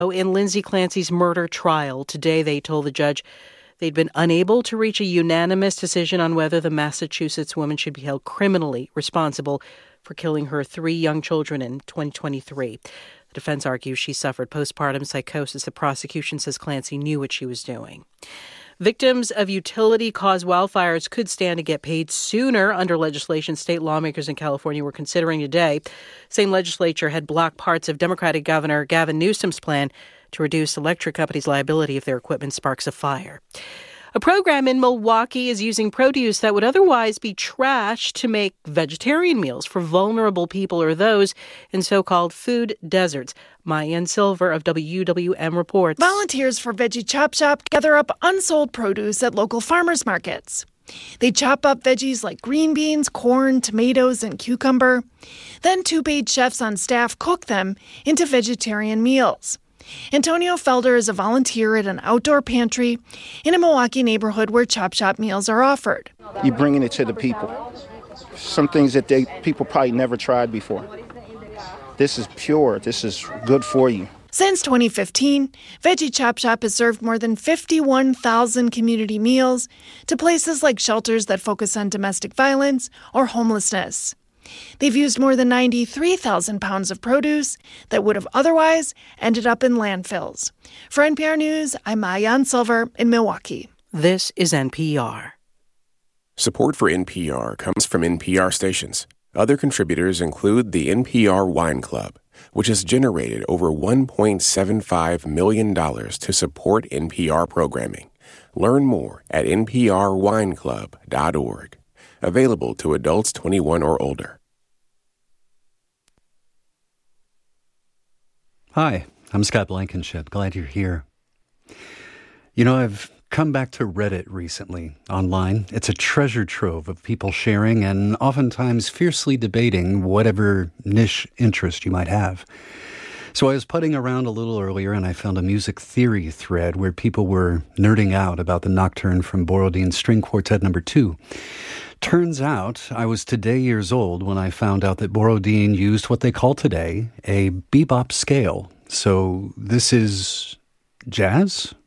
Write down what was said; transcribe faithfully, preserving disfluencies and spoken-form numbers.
In Lindsay Clancy's murder trial. Today, they told the judge they'd been unable to reach a unanimous decision on whether the Massachusetts woman should be held criminally responsible for killing her three young children in twenty twenty-three. The defense argues she suffered postpartum psychosis. The prosecution says Clancy knew what she was doing. Victims of utility-caused wildfires could stand to get paid sooner under legislation state lawmakers in California were considering today. Same legislature had blocked parts of Democratic Governor Gavin Newsom's plan to reduce electric companies' liability if their equipment sparks a fire. A program in Milwaukee is using produce that would otherwise be trashed to make vegetarian meals for vulnerable people or those in so-called food deserts. Mayan Silver of W W M reports. Volunteers for Veggie Chop Shop gather up unsold produce at local farmers markets. They chop up veggies like green beans, corn, tomatoes, and cucumber. Then two paid chefs on staff cook them into vegetarian meals. Antonio Felder is a volunteer at an outdoor pantry in a Milwaukee neighborhood where Chop Shop meals are offered. You're bringing it to the people. Some things that they people probably never tried before. This is pure. This is good for you. Since twenty fifteen, Veggie Chop Shop has served more than fifty-one thousand community meals to places like shelters that focus on domestic violence or homelessness. They've used more than ninety-three thousand pounds of produce that would have otherwise ended up in landfills. For N P R News, I'm Mayan Silver in Milwaukee. This is N P R. Support for N P R comes from N P R stations. Other contributors include the N P R Wine Club, which has generated over one point seven five million dollars to support N P R programming. Learn more at n p r wine club dot org. Available to adults twenty-one or older. Hi, I'm Scott Blankenship. Glad you're here. You know, I've come back to Reddit recently, online. It's a treasure trove of people sharing and oftentimes fiercely debating whatever niche interest you might have. So I was putting around a little earlier and I found a music theory thread where people were nerding out about the Nocturne from Borodin String Quartet number two. Turns out I was today years old when I found out that Borodin used what they call today a bebop scale. So this is jazz?